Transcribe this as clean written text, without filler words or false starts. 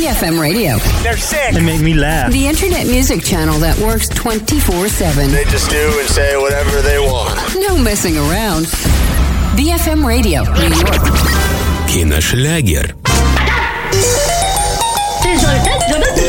BFM Radio. They're sick. They make me laugh. The internet music channel that works 24/7. They just do and say whatever they want. No messing around. BFM Radio, New York. Киношлягер. Результат